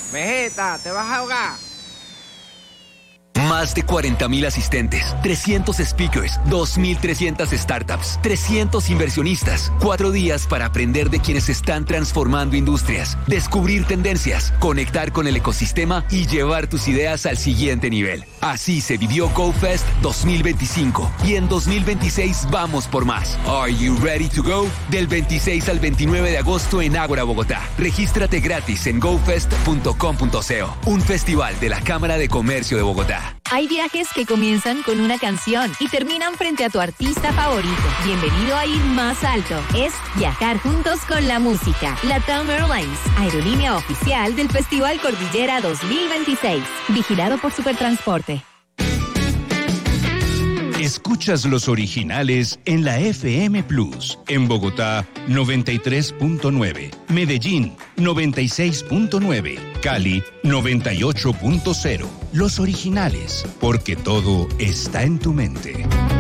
Vegeta, ¿te vas a ahogar? Más de 40.000 asistentes, 300 speakers, 2.300 startups, 300 inversionistas, 4 días para aprender de quienes están transformando industrias, descubrir tendencias, conectar con el ecosistema y llevar tus ideas al siguiente nivel. Así se vivió GoFest 2025 y en 2026 vamos por más. Are you ready to go? Del 26 al 29 de agosto en Ágora, Bogotá. Regístrate gratis en gofest.com.co, un festival de la Cámara de Comercio de Bogotá. Hay viajes que comienzan con una canción y terminan frente a tu artista favorito. Bienvenido a ir más alto. Es viajar juntos con la música. LATAM Airlines, aerolínea oficial del Festival Cordillera 2026. Vigilado por Supertransporte. Escuchas los originales en la FM Plus. En Bogotá, 93.9. Medellín, 96.9. Cali, 98.0. Los originales, porque todo está en tu mente.